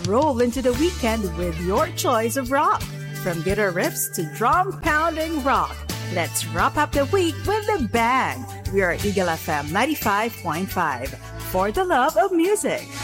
roll into the weekend with your choice of rock. From guitar riffs to drum pounding rock, let's wrap up the week with a bang. We are Eagle FM 95.5 for the love of music.